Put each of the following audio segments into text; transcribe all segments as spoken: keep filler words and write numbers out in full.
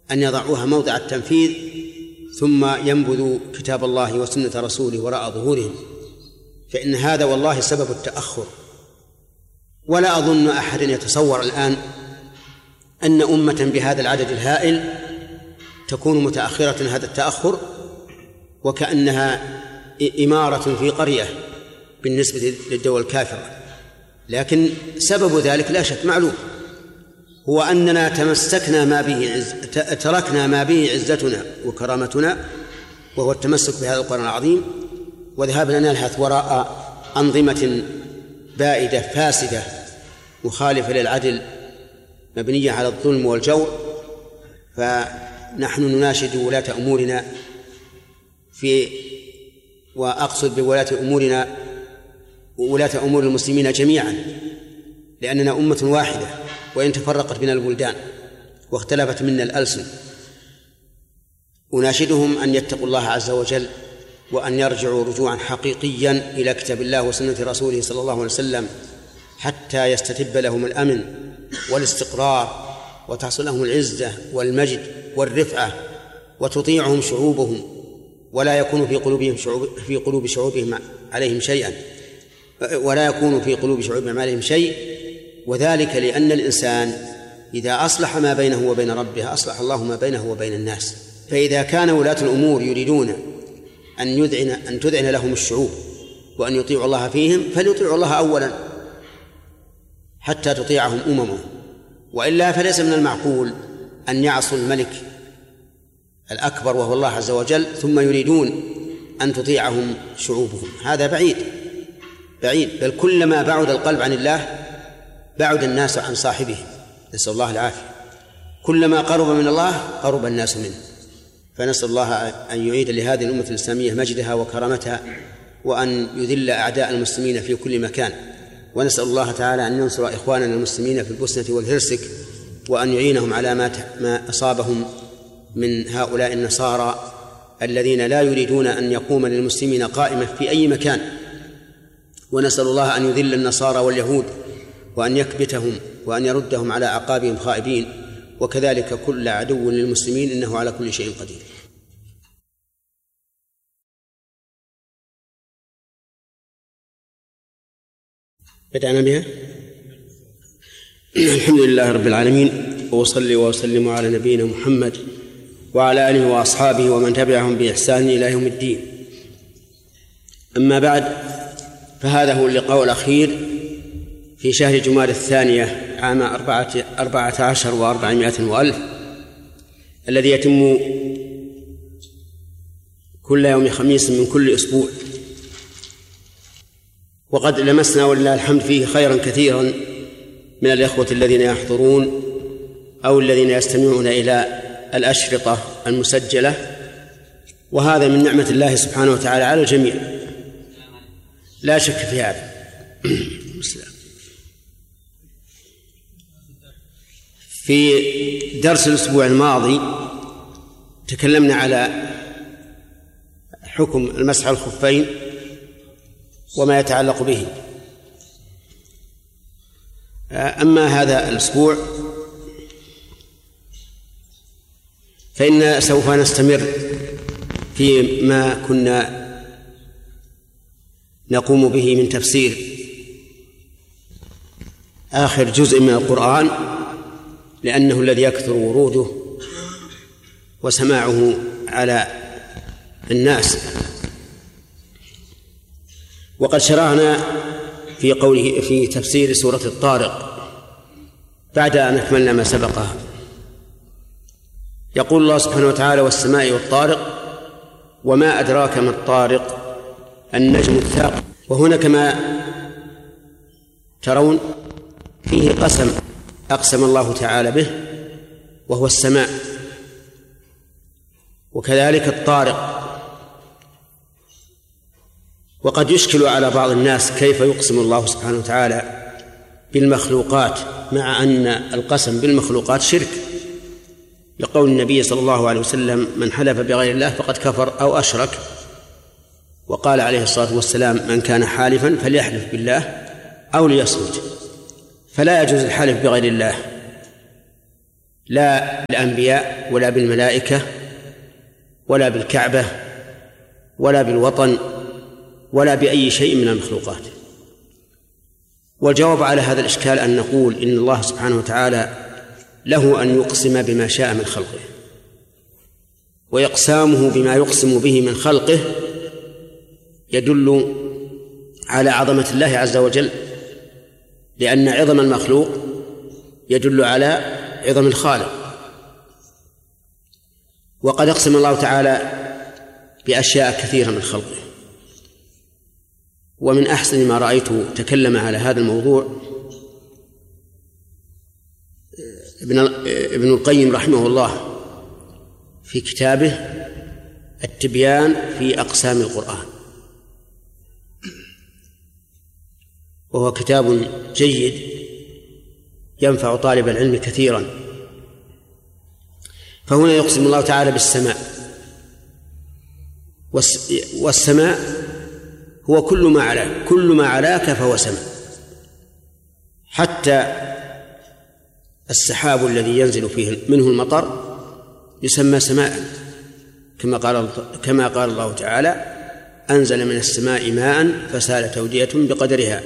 أن يضعوها موضع التنفيذ ثم ينبذوا كتاب الله وسنة رسوله وراء ظهورهم، فإن هذا والله سبب التأخر. ولا أظن أحد يتصور الآن أن أمة بهذا العدد الهائل تكون متأخرة هذا التأخر، وكأنها إمارة في قرية بالنسبة للدول الكافرة. لكن سبب ذلك لا شك معلوم، هو أننا تمسكنا ما به عز... تركنا ما به عزتنا وكرامتنا، وهو التمسك بهذا القرآن العظيم، وذهابنا نلهث وراء أنظمة بائدة فاسدة مخالفة للعدل مبنية على الظلم والجور. فنحن نناشد ولاة أمورنا في وأقصد بولاة أمورنا وولاة أمور المسلمين جميعا، لأننا أمة واحدة وإن تفرقت بنا البلدان واختلفت منا الألسن. أناشدهم أن يتقوا الله عز وجل، وأن يرجعوا رجوعا حقيقيا إلى كتاب الله وسنة رسوله صلى الله عليه وسلم، حتى يستتب لهم الأمن والاستقرار، وتحصل لهم العزة والمجد والرفعة، وتطيعهم شعوبهم، ولا يكون في قلوبهم شعوب في قلوب شعوبهم عليهم شيئا ولا يكون في قلوب شعوبهم عليهم شيء. وذلك لأن الإنسان إذا أصلح ما بينه وبين ربه أصلح الله ما بينه وبين الناس. فإذا كان ولاة الأمور يريدون أن يذعن أن تذعن لهم الشعوب وأن يطيعوا الله فيهم، فليطيعوا الله أولا حتى تطيعهم أممهم، وإلا فليس من المعقول أن يعصوا الملك الأكبر وهو الله عز وجل ثم يريدون أن تطيعهم شعوبهم. هذا بعيد بعيد، بل كلما بعد القلب عن الله بعد الناس عن صاحبه، نسأل الله العافية. كلما قرب من الله قرب الناس منه. فنسأل الله أن يعيد لهذه الأمة الإسلامية مجدها وكرامتها، وأن يذل أعداء المسلمين في كل مكان. ونسأل الله تعالى أن ينصر إخواننا المسلمين في البوسنة والهرسك، وأن يعينهم على ما أصابهم من هؤلاء النصارى الذين لا يريدون أن يقوم للمسلمين قائمة في أي مكان. ونسأل الله أن يذل النصارى واليهود، وأن يكبتهم، وأن يردهم على أعقابهم خائبين، وكذلك كل عدو للمسلمين، إنه على كل شيء قدير. بدأنا بها. الحمد لله رب العالمين، وأصلي وأسلم على نبينا محمد وعلى آله وأصحابه ومن تبعهم بإحسان إلى يوم الدين. أما بعد، فهذا هو اللقاء الأخير في شهر جمادى الثانية عام أربعة, أربعة عشر وأربعمائة وألف، الذي يتم كل يوم خميس من كل أسبوع. وقد لمسنا ولله الحمد فيه خيرا كثيرا من الإخوة الذين يحضرون أو الذين يستمعون إلى الأشرطة المسجلة، وهذا من نعمة الله سبحانه وتعالى على الجميع لا شك في هذا. في درس الأسبوع الماضي تكلمنا على حكم المسح على الخفين وما يتعلق به. أما هذا الأسبوع فإن سوف نستمر فيما كنا نقوم به من تفسير آخر جزء من القرآن، لأنه الذي يكثر وروده وسماعه على الناس. وقد شرعنا في قوله في تفسير سورة الطارق بعد أن أكملنا ما سبقها. يقول الله سبحانه وتعالى: والسماء والطارق وما أدراك ما الطارق النجم الثاقب. وهنا كما ترون فيه قسم أقسم الله تعالى به، وهو السماء، وكذلك الطارق. وقد يشكل على بعض الناس كيف يقسم الله سبحانه وتعالى بالمخلوقات مع أن القسم بالمخلوقات شرك، لقول النبي صلى الله عليه وسلم: من حلف بغير الله فقد كفر أو أشرك. وقال عليه الصلاة والسلام: من كان حالفا فليحلف بالله أو ليصمت. فلا يجوز الحلف بغير الله، لا بالأنبياء ولا بالملائكة ولا بالكعبة ولا بالوطن ولا بأي شيء من المخلوقات. والجواب على هذا الإشكال أن نقول إن الله سبحانه وتعالى له أن يقسم بما شاء من خلقه، ويقسامه بما يقسم به من خلقه يدل على عظمة الله عز وجل، لأن عظم المخلوق يدل على عظم الخالق. وقد أقسم الله تعالى بأشياء كثيرة من خلقه، ومن أحسن ما رأيته تكلم على هذا الموضوع ابن القيم رحمه الله في كتابه التبيان في أقسام القرآن، وهو كتاب جيد ينفع طالب العلم كثيرا. فهنا يقسم الله تعالى بالسماء، والسماء هو كل ما علاك، كل ما علاك فهو سماء، حتى السحاب الذي ينزل فيه منه المطر يسمى سماء، كما قال كما قال الله تعالى: أنزل من السماء ماء فسالت أودية بقدرها.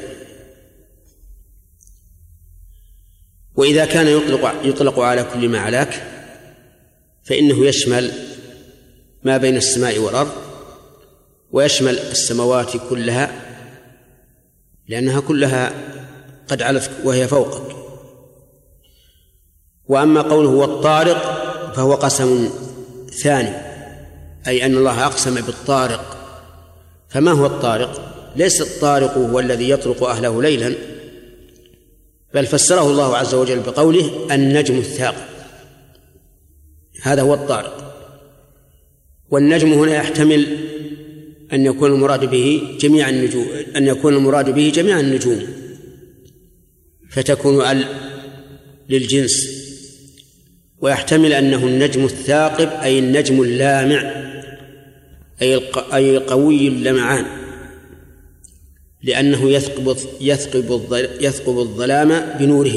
وإذا كان يطلق يطلق على كل ما علاك فإنه يشمل ما بين السماء والأرض، ويشمل السماوات كلها، لأنها كلها قد علت وهي فوقك. وأما قوله والطارق فهو قسم ثاني، أي أن الله أقسم بالطارق. فما هو الطارق؟ ليس الطارق هو الذي يطرق أهله ليلا، بل فسره الله عز وجل بقوله النجم الثاقب، هذا هو الطارق. والنجم هنا يحتمل أن يكون المراد به جميع النجوم، أن يكون المراد به جميع النجوم، فتكون ال للجنس. ويحتمل أنه النجم الثاقب أي النجم اللامع، أي قوي اللمعان، لأنه يثقب يثقب الظلام بنوره.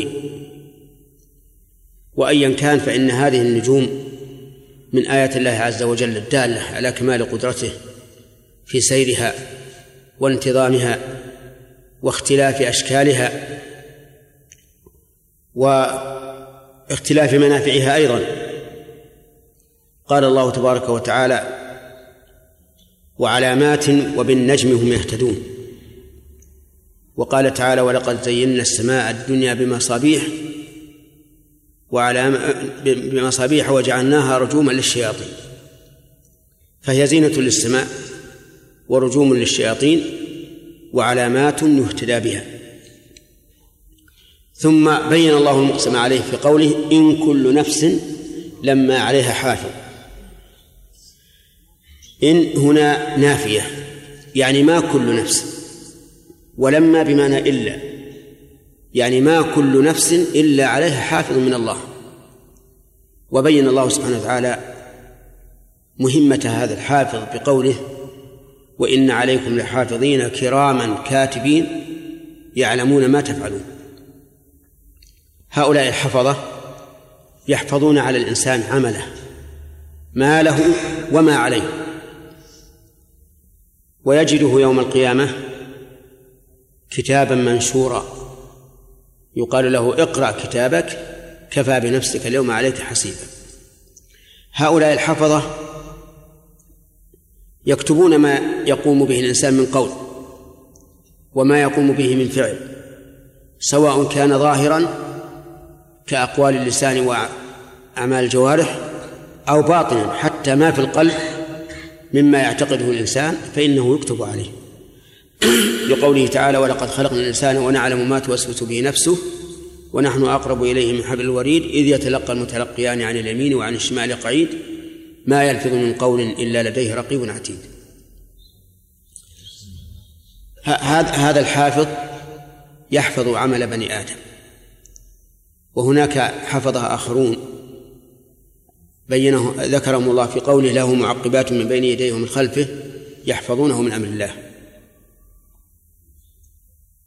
وأيا كان فإن هذه النجوم من آيات الله عز وجل الدالة على كمال قدرته في سيرها وانتظامها واختلاف أشكالها واختلاف منافعها أيضا. قال الله تبارك وتعالى: وعلامات وبالنجم هم يهتدون. وقال تعالى: ولقد زينا السماء الدنيا بمصابيح وعلام بمصابيح وجعلناها رجوما للشياطين. فهي زينة للسماء ورجوم للشياطين وعلامات يهتدى بها. ثم بين الله المقسم عليه في قوله: إن كل نفس لما عليها حافظ. إن هنا نافية، يعني ما كل نفس، ولما بمعنى إلا، يعني ما كل نفس إلا عليها حافظ من الله. وبين الله سبحانه وتعالى مهمة هذا الحافظ بقوله: وإن عليكم لحافظين كراما كاتبين يعلمون ما تفعلون. هؤلاء الحفظة يحفظون على الإنسان عمله، ما له وما عليه، ويجده يوم القيامة كتابا منشورا يقال له: اقرأ كتابك كفى بنفسك اليوم عليك حسيبا. هؤلاء الحفظة يكتبون ما يقوم به الإنسان من قول وما يقوم به من فعل، سواء كان ظاهرا كأقوال اللسان وأعمال الجوارح، أو باطنا حتى ما في القلب مما يعتقده الإنسان فإنه يكتب عليه. لقوله تعالى: ولقد خلقنا الإنسان ونعلم ما توسوس به نفسه ونحن أقرب إليه من حبل الوريد إذ يتلقى المتلقيان عن اليمين وعن الشمال قعيد ما يلفظ من قول إلا لديه رقيب عتيد. هذا الحافظ يحفظ عمل بني آدم. وهناك حفظه آخرون بينه ذكرهم الله في قوله: له معقبات من بين يديه ومن خلفه يحفظونه من أمر الله.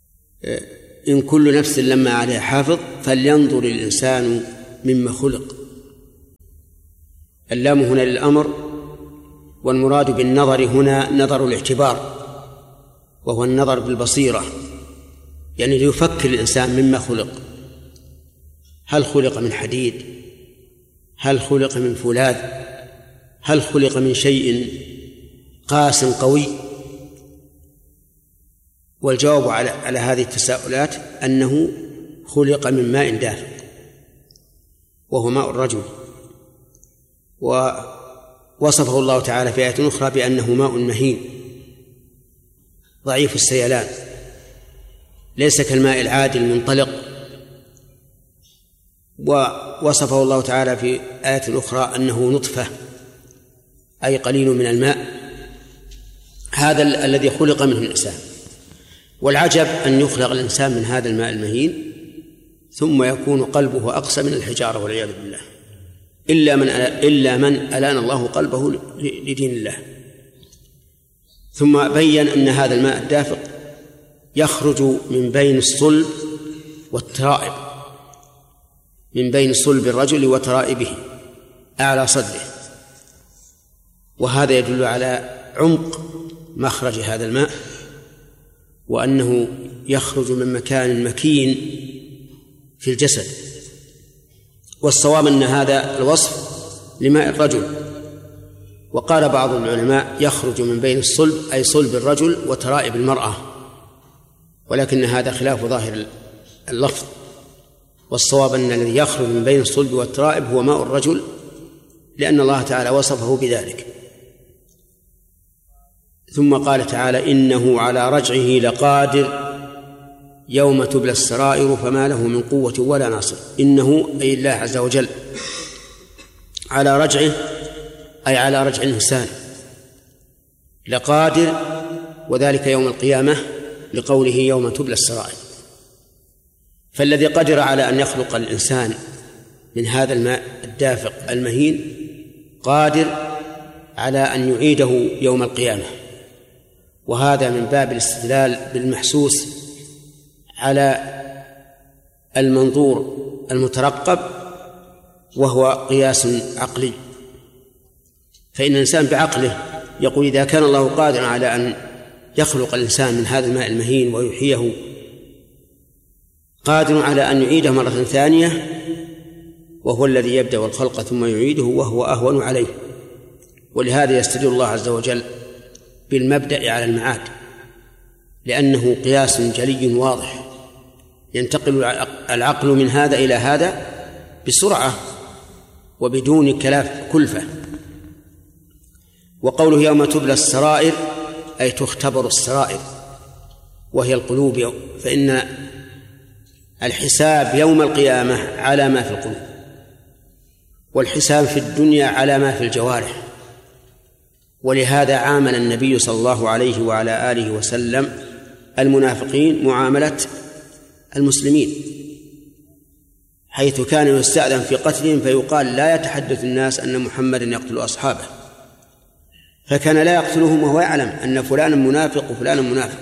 إن كل نفس لما عليها حافظ فلينظر الإنسان مما خلق اللام هنا للأمر، والمراد بالنظر هنا نظر الاعتبار، وهو النظر بالبصيرة، يعني ليفكر الإنسان مما خلق. هل خلق من حديد؟ هل خلق من فولاذ؟ هل خلق من شيء قاس قوي؟ والجواب على على هذه التساؤلات أنه خلق من ماء دافق، وهو ماء الرجل، ووصفه الله تعالى في آية أخرى بأنه ماء مهين ضعيف السيلان، ليس كالماء العادي المنطلق. ووصفه الله تعالى في آية أخرى أنه نطفة، أي قليل من الماء، هذا ال- الذي خلق منه الإنسان. والعجب أن يخلق الإنسان من هذا الماء المهين ثم يكون قلبه أقسى من الحجارة والعياذ بالله، إلا من إلا من ألان الله قلبه لدين الله. ثم بين أن هذا الماء الدافق يخرج من بين الصلب والترائب، من بين صلب الرجل وترائبه أعلى صدره، وهذا يدل على عمق مخرج هذا الماء، وأنه يخرج من مكان مكين في الجسد. والصواب أن هذا الوصف لماء الرجل. وقال بعض العلماء يخرج من بين الصلب أي صلب الرجل وترائب المرأة، ولكن هذا خلاف ظاهر اللفظ، والصواب أن الذي يخرج من بين الصلب والترائب هو ماء الرجل، لأن الله تعالى وصفه بذلك. ثم قال تعالى إنه على رجعه لقادر يوم تبلى السرائر فما له من قوة ولا ناصر. إنه أي الله عز وجل على رجعه أي على رجع الإنسان لقادر، وذلك يوم القيامة لقوله يوم تبلى السرائر. فالذي قدر على أن يخلق الإنسان من هذا الماء الدافق المهين قادر على أن يعيده يوم القيامة، وهذا من باب الاستدلال بالمحسوس على المنظور المترقب، وهو قياس عقلي. فإن الإنسان بعقله يقول إذا كان الله قادر على أن يخلق الإنسان من هذا الماء المهين ويحييه، قادر على أن يعيده مرة ثانية، وهو الذي يبدأ الخلق ثم يعيده وهو أهون عليه. ولهذا يستدل الله عز وجل بالمبدأ على المعاد، لأنه قياس جلي واضح، ينتقل العقل من هذا إلى هذا بسرعة وبدون كلاف كلفة. وقوله يوم تبلى السرائر أي تختبر السرائر وهي القلوب، فإن الحساب يوم القيامة على ما في القلوب، والحساب في الدنيا على ما في الجوارح. ولهذا عامل النبي صلى الله عليه وعلى آله وسلم المنافقين معاملة المسلمين، حيث كان يستأذن في قتلهم فيقال لا يتحدث الناس أن محمدا يقتل أصحابه، فكان لا يقتلهم وهو يعلم أن فلانا منافق وفلانا منافق،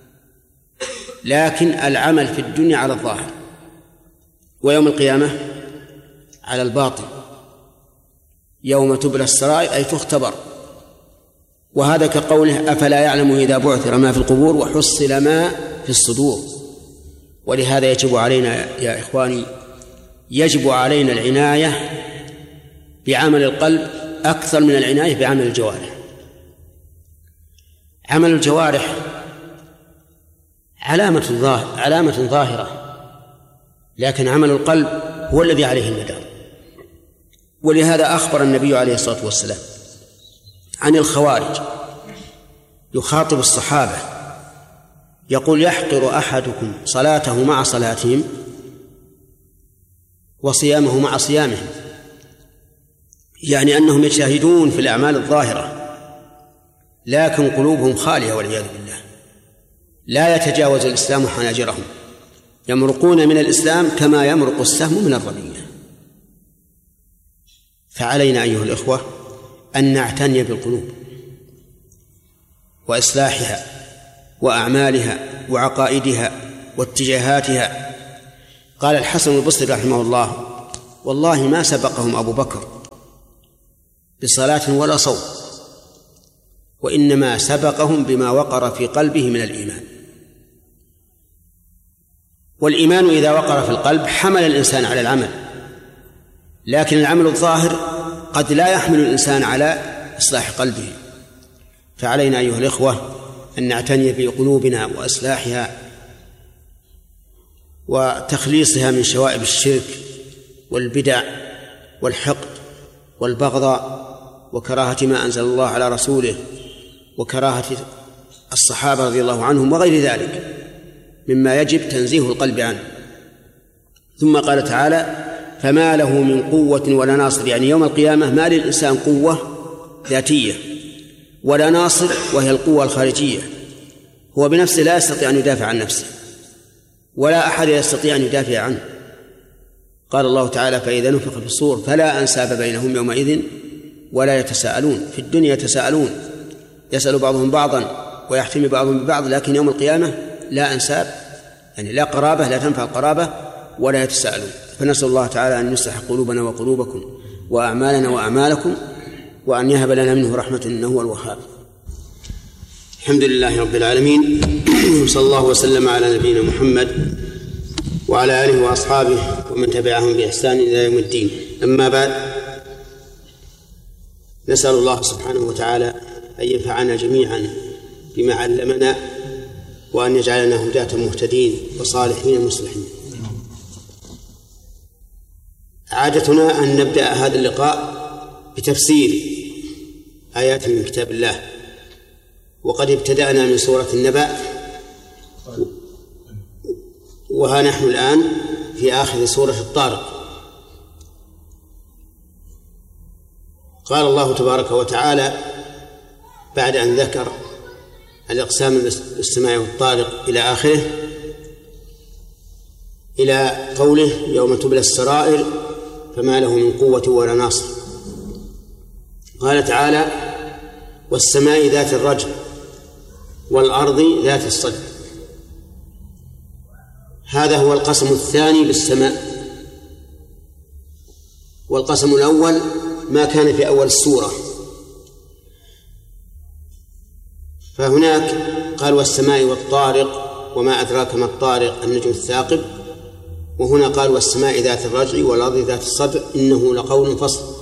لكن العمل في الدنيا على الظاهر، ويوم القيامة على الباطن. يوم تبلى السرائر أي تختبر. وهذا كقوله أفلا يعلم إذا بعثر ما في القبور وحصل ما في الصدور. ولهذا يجب علينا يا إخواني يجب علينا العناية بعمل القلب أكثر من العناية بعمل الجوارح. عمل الجوارح علامة ظاهرة علامة ظاهرة، لكن عمل القلب هو الذي عليه المدار. ولهذا أخبر النبي عليه الصلاة والسلام عن الخوارج، يخاطب الصحابة يقول يحقر أحدكم صلاته مع صلاتهم وصيامه مع صيامهم، يعني أنهم يجتهدون في الأعمال الظاهرة لكن قلوبهم خالية والعياذ بالله، لا يتجاوز الإسلام حناجرهم، يمرقون من الإسلام كما يمرق السهم من الرمية. فعلينا أيها الإخوة أن نعتني بالقلوب وإصلاحها وأعمالها وعقائدها واتجاهاتها. قال الحسن البصري رحمه الله والله ما سبقهم أبو بكر بصلاة ولا صوم، وإنما سبقهم بما وقر في قلبه من الإيمان. والإيمان إذا وقر في القلب حمل الإنسان على العمل، لكن العمل الظاهر قد لا يحمل الإنسان على إصلاح قلبه. فعلينا أيها الإخوة أن نعتني بقلوبنا وإصلاحها وتخليصها من شوائب الشرك والبدع والحقد والبغضاء وكراهة ما أنزل الله على رسوله وكراهة الصحابة رضي الله عنهم وغير ذلك مما يجب تنزيه القلب عنه. ثم قال تعالى: فما له من قوة ولا ناصر، يعني يوم القيامة ما للإنسان قوة ذاتية ولا ناصر وهي القوة الخارجية، هو بنفسه لا يستطيع أن يدافع عن نفسه ولا أحد يستطيع أن يدافع عنه. قال الله تعالى: فإذا نفخ في الصور فلا أنساب بينهم يومئذ ولا يتساءلون. في الدنيا يتساءلون، يسأل بعضهم بعضا ويحتمي بعضهم ببعض، لكن يوم القيامة لا أنساب، يعني لا قرابة، لا تنفع القرابة ولا يتساءلون. فنسأل الله تعالى أن يصلح قلوبنا وقلوبكم وأعمالنا وأعمالكم، وأن يهب لنا منه رحمة إنه هو الوهاب. الحمد لله رب العالمين، صلى الله وسلم على نبينا محمد وعلى آله وأصحابه ومن تبعهم بإحسان إلى يوم الدين. أما بعد، نسأل الله سبحانه وتعالى أن ينفعنا جميعا بما علمنا، وأن يجعلنا هداة مهتدين وصالحين مصلحين. عادتنا أن نبدأ هذا اللقاء بتفسير آيات من كتاب الله، وقد ابتدأنا من سورة النبأ، وها نحن الآن في آخر سورة الطارق. قال الله تبارك وتعالى بعد أن ذكر الأقسام بالسماء والطارق إلى آخره، إلى قوله: يوم تبلى السرائر فما له من قوة ولا ناصر. قال تعالى: والسماء ذات الرجع والأرض ذات الصدع. هذا هو القسم الثاني بالسماء. والقسم الأول ما كان في أول السورة، فهناك قال: والسماء والطارق وما أدراك ما الطارق النجم الثاقب. وهنا قال: والسماء ذات الرجع والأرض ذات الصدع إنه لقول فصل.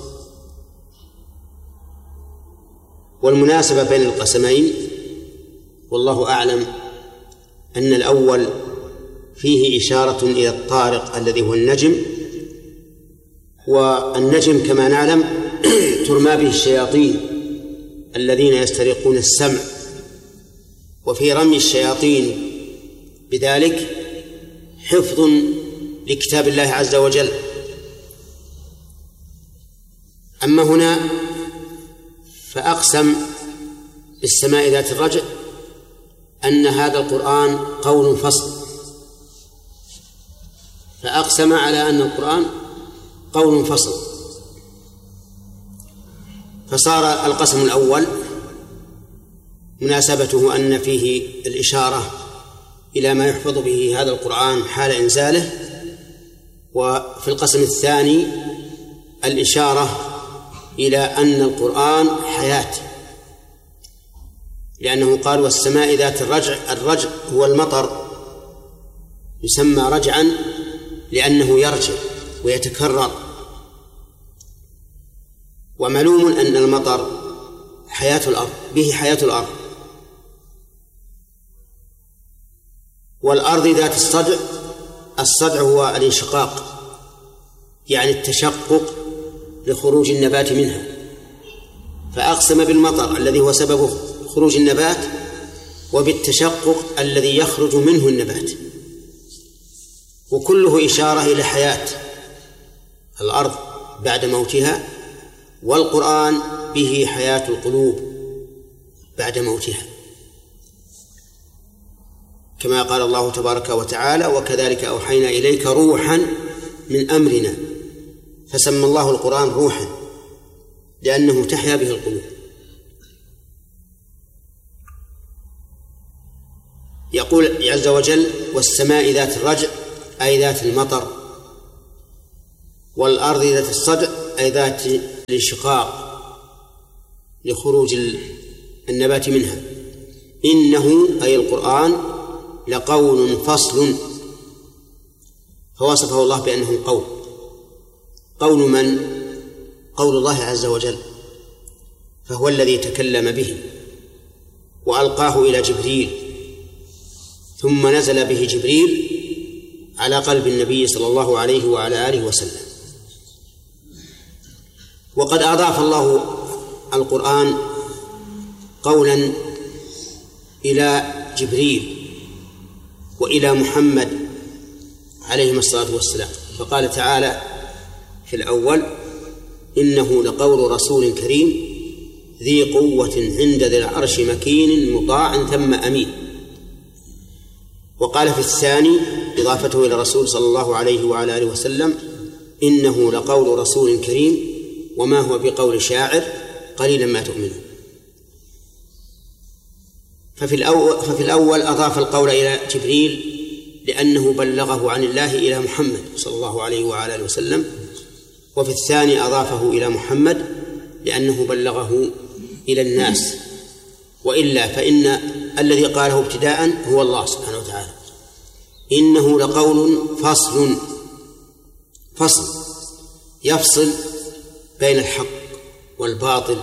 والمناسبة بين القسمين والله أعلم أن الأول فيه إشارة إلى الطارق الذي هو النجم، والنجم كما نعلم ترمى به الشياطين الذين يسترقون السمع، وفي رمي الشياطين بذلك حفظ لكتاب الله عز وجل. أما هنا فأقسم بالسماء ذات الرجع أن هذا القرآن قول فصل، فأقسم على أن القرآن قول فصل، فصار القسم الأول مناسبته أن فيه الإشارة إلى ما يحفظ به هذا القرآن حال إنزاله، وفي القسم الثاني الإشارة إلى أن القرآن حياة، لأنه قال: والسماء ذات الرجع. الرجع هو المطر، يسمى رجعا لأنه يرجع ويتكرر. ومعلوم أن المطر حياة الأرض، به حياة الأرض. والأرض ذات الصدع، الصدع هو الانشقاق، يعني التشقق لخروج النبات منها، فأقسم بالمطر الذي هو سبب خروج النبات وبالتشقق الذي يخرج منه النبات، وكله إشارة إلى حياة الأرض بعد موتها، والقرآن به حياة القلوب بعد موتها، كما قال الله تبارك وتعالى: وكذلك أوحينا إليك روحا من أمرنا. فسمى الله القرآن روحا لأنه تحيا به القلوب. يقول عز وجل: والسماء ذات الرجع أي ذات المطر، والأرض ذات الصدع أي ذات الانشقاق، لخروج النبات منها. إنه أي القرآن لقول فصل، فوصفه الله بأنه قول. قول من؟ قول الله عز وجل، فهو الذي تكلم به وألقاه إلى جبريل، ثم نزل به جبريل على قلب النبي صلى الله عليه وعلى آله وسلم. وقد أضاف الله القرآن قولا إلى جبريل وإلى محمد عليهما الصلاة والسلام، فقال تعالى في الأول: إنه لقول رسول كريم ذي قوة عند ذي العرش مكين مطاع ثم أمين. وقال في الثاني إضافته إلى الرسول صلى الله عليه وعلى آله وسلم: إنه لقول رسول كريم وما هو بقول شاعر قليلا ما تؤمنون. ففي الأول, ففي الأول أضاف القول إلى جبريل لأنه بلغه عن الله إلى محمد صلى الله عليه وعلى آله وسلم، وفي الثاني أضافه إلى محمد لأنه بلغه إلى الناس، وإلا فإن الذي قاله ابتداء هو الله سبحانه وتعالى. إنه لقول فصل، فصل يفصل بين الحق والباطل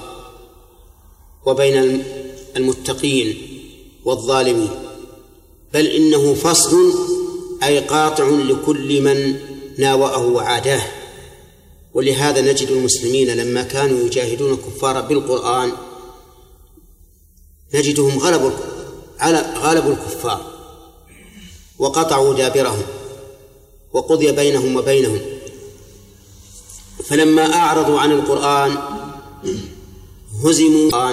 وبين المتقين والظالمين، بل إنه فصل أي قاطع لكل من ناوأه وعاداه. ولهذا نجد المسلمين لما كانوا يجاهدون الكفار بالقرآن نجدهم غلبوا على غلبوا الكفار وقطعوا دابرهم وقضي بينهم وبينهم. فلما أعرضوا عن القرآن هزموا،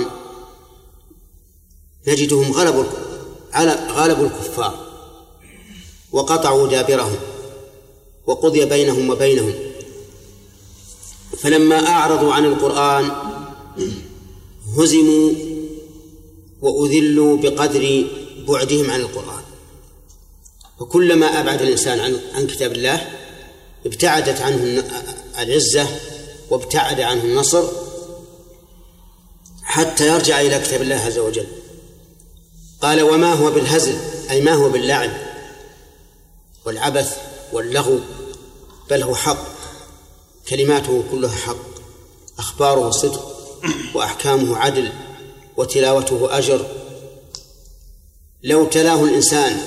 نجدهم غلبوا على غلبوا الكفار وقطعوا دابرهم وقضي بينهم وبينهم. فلما أعرضوا عن القرآن هزموا وأذلوا بقدر بعدهم عن القرآن. فكلما أبعد الإنسان عن, عن كتاب الله ابتعدت عنه العزة وابتعد عنه النصر حتى يرجع إلى كتاب الله عز وجل. قال: وما هو بالهزل، أي ما هو باللعب والعبث واللغو، بل هو حق، كلماته كلها حق، أخباره صدق، وأحكامه عدل، وتلاوته أجر. لو تلاه الإنسان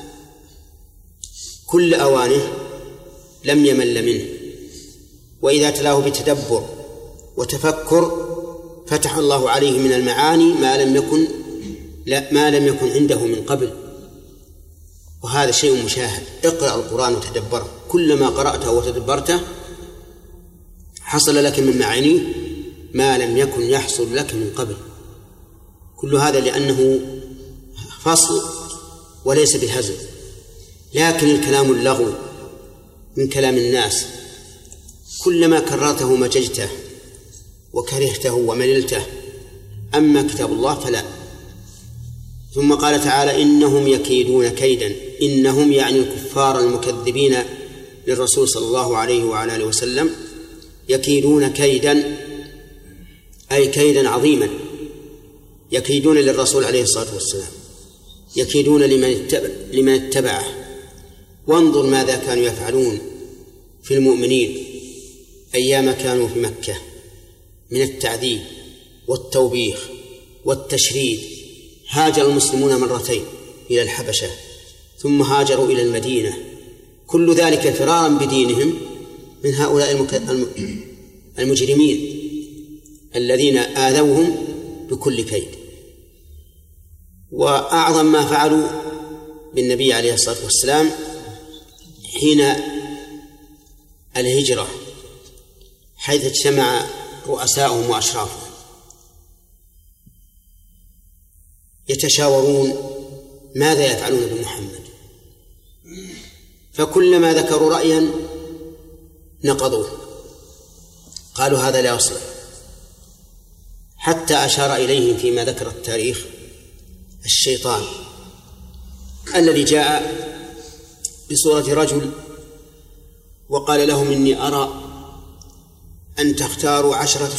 كل أوانه لم يمل منه، وإذا تلاه بتدبر وتفكر فتح الله عليه من المعاني ما لم يكن لا ما لم يكن عنده من قبل، وهذا شيء مشاهد. اقرأ القرآن وتدبره، كلما قرأته وتدبرته حصل لك من معانيه ما لم يكن يحصل لك من قبل. كل هذا لأنه فصل وليس بالهزل. لكن الكلام اللغو من كلام الناس كلما كررته مججته وكرهته ومللته، أما كتاب الله فلا. ثم قال تعالى: إنهم يكيدون كيدا. إنهم يعني الكفار المكذبين للرسول صلى الله عليه وعلى آله وسلم يكيدون كيدا، أي كيدا عظيما، يكيدون للرسول عليه الصلاة والسلام، يكيدون لمن اتبع لمن اتبعه. وانظر ماذا كانوا يفعلون في المؤمنين أيام كانوا في مكة من التعذيب والتوبيخ والتشريد. هاجر المسلمون مرتين إلى الحبشة ثم هاجروا إلى المدينة، كل ذلك فرارا بدينهم من هؤلاء المجرمين الذين آذوهم بكل كيد. وأعظم ما فعلوا بالنبي عليه الصلاة والسلام حين الهجرة، حيث اجتمع رؤساؤهم وأشرافهم يتشاورون ماذا يفعلون بمحمد، فكلما ذكروا رأيا نقضوه، قالوا هذا لا يصلح، حتى أشار إليهم فيما ذكر التاريخ الشيطان الذي جاء بصورة رجل وقال لهم: إني أرى أن تختاروا عشرة